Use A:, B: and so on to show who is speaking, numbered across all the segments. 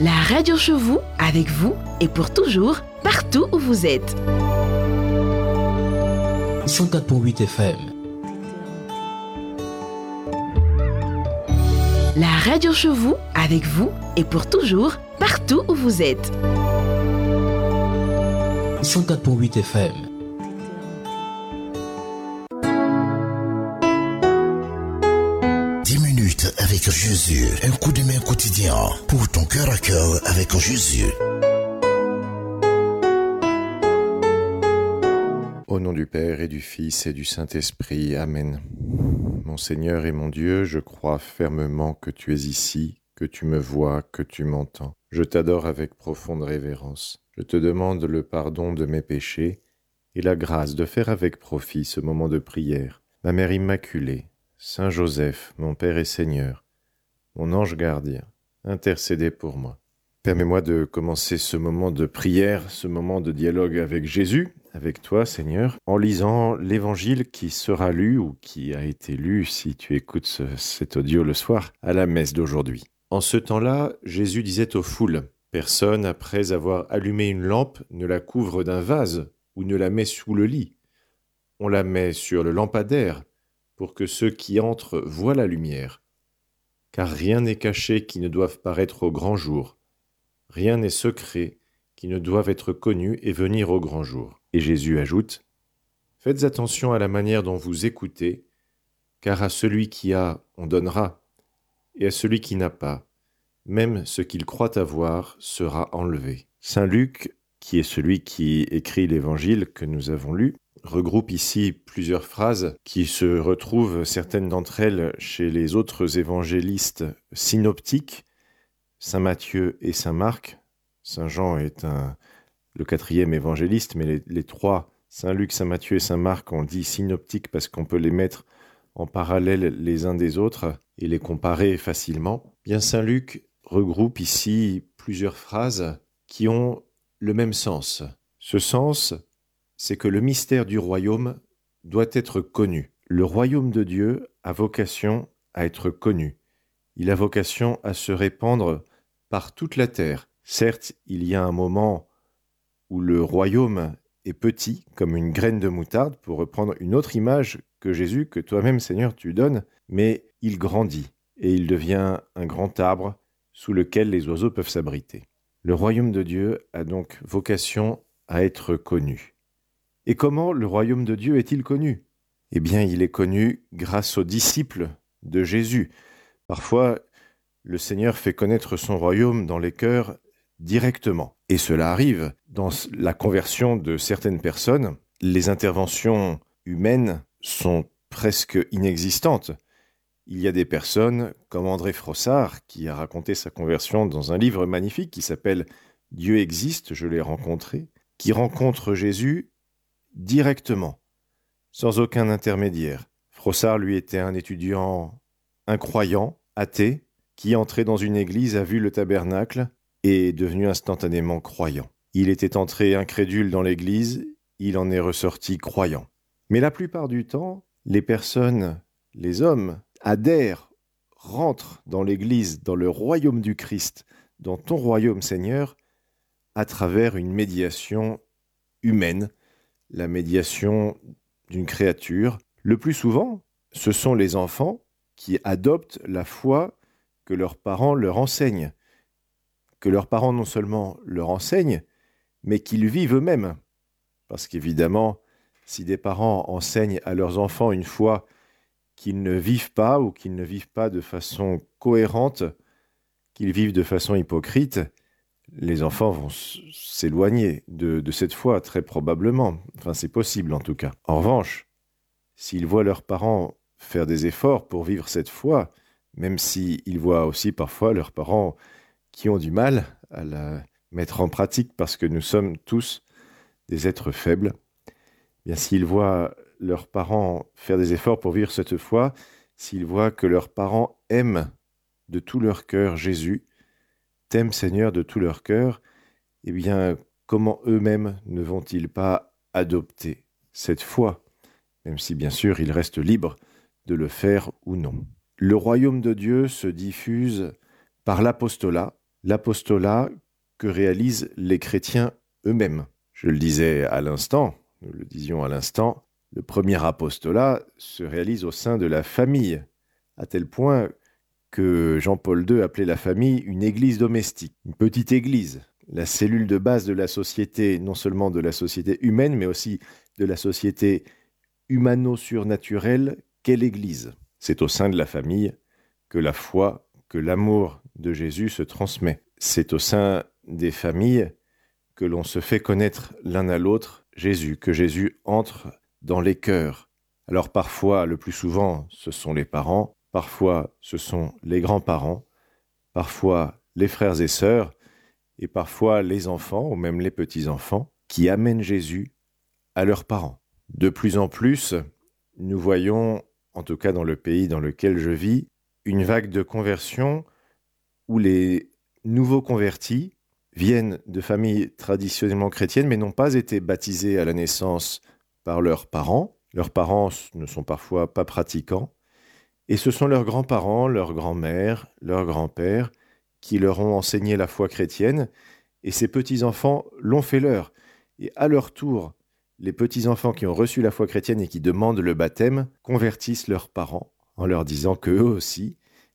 A: La radio chez vous, avec vous et pour toujours, partout où vous êtes.
B: 104.8 FM.
A: La radio chez vous, avec vous et pour toujours, partout où vous êtes.
B: 104.8 FM.
C: Avec Jésus, un coup de main quotidien pour ton cœur à cœur avec Jésus.
D: Au nom du Père et du Fils et du Saint-Esprit, Amen. Mon Seigneur et mon Dieu, je crois fermement que tu es ici, que tu me vois, que tu m'entends. Je t'adore avec profonde révérence. Je te demande le pardon de mes péchés et la grâce de faire avec profit ce moment de prière. Ma Mère Immaculée, Saint Joseph, mon Père et Seigneur, mon ange gardien, intercédez pour moi. Permets-moi de commencer ce moment de prière, ce moment de dialogue avec Jésus, avec toi Seigneur, en lisant l'évangile qui sera lu ou qui a été lu si tu écoutes cet audio le soir, à la messe d'aujourd'hui. En ce temps-là, Jésus disait aux foules, « Personne, après avoir allumé une lampe, ne la couvre d'un vase ou ne la met sous le lit. On la met sur le lampadaire, pour que ceux qui entrent voient la lumière. Car rien n'est caché qui ne doive paraître au grand jour. Rien n'est secret qui ne doive être connu et venir au grand jour. » Et Jésus ajoute, « Faites attention à la manière dont vous écoutez, car à celui qui a, on donnera, et à celui qui n'a pas, même ce qu'il croit avoir sera enlevé. » Saint Luc, qui est celui qui écrit l'évangile que nous avons lu, regroupe ici plusieurs phrases qui se retrouvent, certaines d'entre elles, chez les autres évangélistes synoptiques, Saint Matthieu et Saint Marc. Saint Jean est le quatrième évangéliste, mais les trois, Saint Luc, Saint Matthieu et Saint Marc, on dit synoptiques parce qu'on peut les mettre en parallèle les uns des autres et les comparer facilement. Bien, Saint Luc regroupe ici plusieurs phrases qui ont le même sens. Ce sens, c'est que le mystère du royaume doit être connu. Le royaume de Dieu a vocation à être connu. Il a vocation à se répandre par toute la terre. Certes, il y a un moment où le royaume est petit, comme une graine de moutarde, pour reprendre une autre image que Jésus, que toi-même, Seigneur, tu donnes, mais il grandit et il devient un grand arbre sous lequel les oiseaux peuvent s'abriter. Le royaume de Dieu a donc vocation à être connu. Et comment le royaume de Dieu est-il connu ? Eh bien, il est connu grâce aux disciples de Jésus. Parfois, le Seigneur fait connaître son royaume dans les cœurs directement. Et cela arrive dans la conversion de certaines personnes. Les interventions humaines sont presque inexistantes. Il y a des personnes comme André Frossard, qui a raconté sa conversion dans un livre magnifique qui s'appelle « Dieu existe, je l'ai rencontré », qui rencontre Jésus directement, sans aucun intermédiaire. Frossard, lui, était un étudiant incroyant, athée, qui, entré dans une église, a vu le tabernacle et est devenu instantanément croyant. Il était entré incrédule dans l'église, il en est ressorti croyant. Mais la plupart du temps, les personnes, les hommes, adhèrent, rentrent dans l'église, dans le royaume du Christ, dans ton royaume, Seigneur, à travers une médiation humaine, la médiation d'une créature. Le plus souvent, ce sont les enfants qui adoptent la foi que leurs parents leur enseignent, que leurs parents non seulement leur enseignent, mais qu'ils vivent eux-mêmes. Parce qu'évidemment, si des parents enseignent à leurs enfants une foi qu'ils ne vivent pas ou qu'ils ne vivent pas de façon cohérente, qu'ils vivent de façon hypocrite, les enfants vont s'éloigner de cette foi, très probablement. Enfin, c'est possible en tout cas. En revanche, s'ils voient leurs parents faire des efforts pour vivre cette foi, même s'ils voient aussi parfois leurs parents qui ont du mal à la mettre en pratique parce que nous sommes tous des êtres faibles, bien s'ils voient leurs parents faire des efforts pour vivre cette foi, s'ils voient que leurs parents aiment de tout leur cœur Jésus, t'aiment Seigneur de tout leur cœur, eh bien, comment eux-mêmes ne vont-ils pas adopter cette foi, même si bien sûr ils restent libres de le faire ou non. Le royaume de Dieu se diffuse par l'apostolat, l'apostolat que réalisent les chrétiens eux-mêmes. Je le disais à l'instant, nous le disions à l'instant, le premier apostolat se réalise au sein de la famille, à tel point que Jean-Paul II appelait la famille une église domestique, une petite église, la cellule de base de la société, non seulement de la société humaine, mais aussi de la société humano-surnaturelle qu'est l'Église. C'est au sein de la famille que la foi, que l'amour de Jésus se transmet. C'est au sein des familles que l'on se fait connaître l'un à l'autre Jésus, que Jésus entre dans les cœurs. Alors parfois, le plus souvent, ce sont les parents, parfois ce sont les grands-parents, parfois les frères et sœurs, et parfois les enfants, ou même les petits-enfants, qui amènent Jésus à leurs parents. De plus en plus, nous voyons, en tout cas dans le pays dans lequel je vis, une vague de conversion où les nouveaux convertis viennent de familles traditionnellement chrétiennes, mais n'ont pas été baptisés à la naissance par leurs parents. Leurs parents ne sont parfois pas pratiquants. Et ce sont leurs grands-parents, leurs grands-mères, leurs grands-pères qui leur ont enseigné la foi chrétienne. Et ces petits-enfants l'ont fait leur. Et à leur tour, les petits-enfants qui ont reçu la foi chrétienne et qui demandent le baptême convertissent leurs parents en leur disant qu'eux aussi,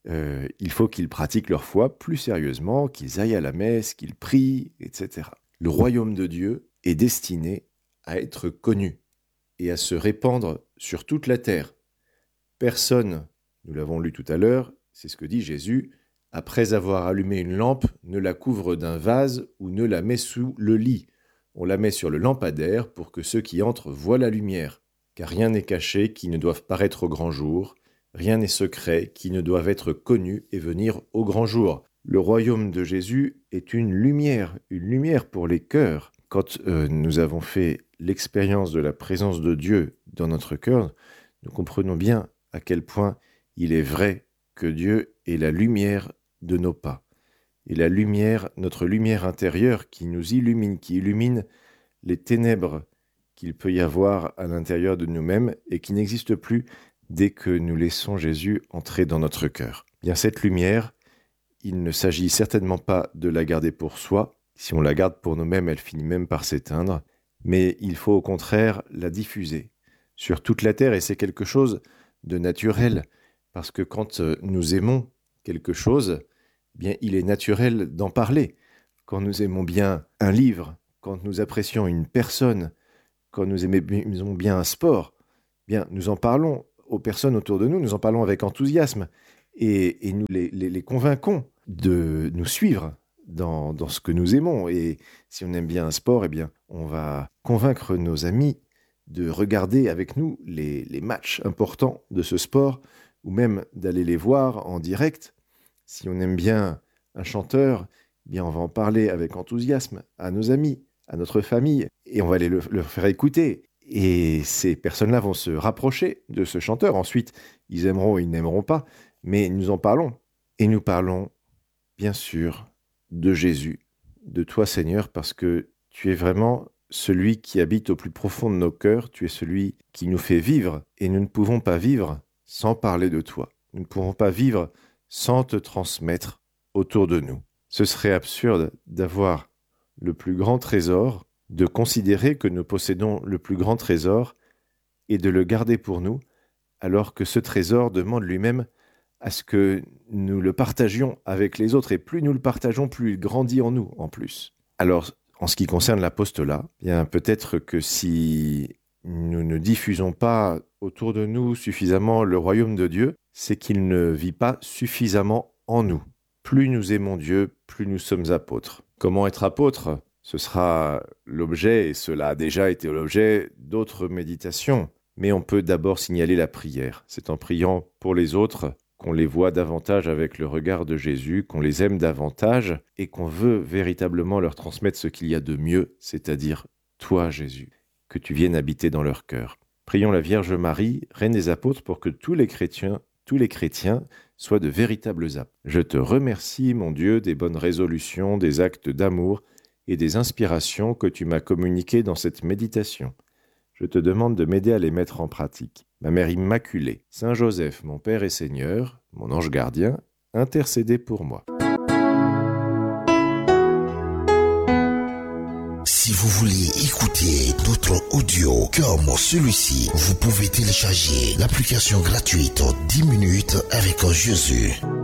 D: il faut qu'ils pratiquent leur foi plus sérieusement, qu'ils aillent à la messe, qu'ils prient, etc. Le royaume de Dieu est destiné à être connu et à se répandre sur toute la terre. Personne, nous l'avons lu tout à l'heure, c'est ce que dit Jésus, après avoir allumé une lampe, ne la couvre d'un vase ou ne la met sous le lit. On la met sur le lampadaire pour que ceux qui entrent voient la lumière. Car rien n'est caché qui ne doive paraître au grand jour, rien n'est secret qui ne doive être connu et venir au grand jour. Le royaume de Jésus est une lumière pour les cœurs. Quand nous avons fait l'expérience de la présence de Dieu dans notre cœur, nous comprenons bien à quel point il est vrai que Dieu est la lumière de nos pas. Et la lumière, notre lumière intérieure qui nous illumine, qui illumine les ténèbres qu'il peut y avoir à l'intérieur de nous-mêmes et qui n'existe plus dès que nous laissons Jésus entrer dans notre cœur. Bien, cette lumière, il ne s'agit certainement pas de la garder pour soi. Si on la garde pour nous-mêmes, elle finit même par s'éteindre. Mais il faut au contraire la diffuser sur toute la terre et c'est quelque chose de naturel. Parce que quand nous aimons quelque chose, bien, il est naturel d'en parler. Quand nous aimons bien un livre, quand nous apprécions une personne, quand nous aimons bien un sport, bien, nous en parlons aux personnes autour de nous, nous en parlons avec enthousiasme et nous les convainquons de nous suivre dans ce que nous aimons. Et si on aime bien un sport, eh bien, on va convaincre nos amis de regarder avec nous les matchs importants de ce sport ou même d'aller les voir en direct. Si on aime bien un chanteur, eh bien on va en parler avec enthousiasme à nos amis, à notre famille, et on va leur faire écouter. Et ces personnes-là vont se rapprocher de ce chanteur. Ensuite, ils aimeront ou ils n'aimeront pas, mais nous en parlons. Et nous parlons, bien sûr, de Jésus, de toi Seigneur, parce que tu es vraiment celui qui habite au plus profond de nos cœurs, tu es celui qui nous fait vivre, et nous ne pouvons pas vivre sans parler de toi. Nous ne pouvons pas vivre sans te transmettre autour de nous. Ce serait absurde d'avoir le plus grand trésor, de considérer que nous possédons le plus grand trésor et de le garder pour nous, alors que ce trésor demande lui-même à ce que nous le partagions avec les autres. Et plus nous le partageons, plus il grandit en nous, en plus. Alors, en ce qui concerne l'apostolat, bien peut-être que si nous ne diffusons pas autour de nous suffisamment le royaume de Dieu, c'est qu'il ne vit pas suffisamment en nous. Plus nous aimons Dieu, plus nous sommes apôtres. Comment être apôtre ? Ce sera l'objet, et cela a déjà été l'objet d'autres méditations. Mais on peut d'abord signaler la prière. C'est en priant pour les autres qu'on les voit davantage avec le regard de Jésus, qu'on les aime davantage et qu'on veut véritablement leur transmettre ce qu'il y a de mieux, c'est-à-dire toi, Jésus, que tu viennes habiter dans leur cœur. Prions la Vierge Marie, Reine des apôtres, pour que tous les chrétiens soient de véritables apôtres. Je te remercie, mon Dieu, des bonnes résolutions, des actes d'amour et des inspirations que tu m'as communiquées dans cette méditation. Je te demande de m'aider à les mettre en pratique. Ma Mère Immaculée, Saint Joseph, mon Père et Seigneur, mon ange gardien, intercédez pour moi.
C: Si vous voulez écouter d'autres audios comme celui-ci, vous pouvez télécharger l'application gratuite 10 minutes avec Jésus.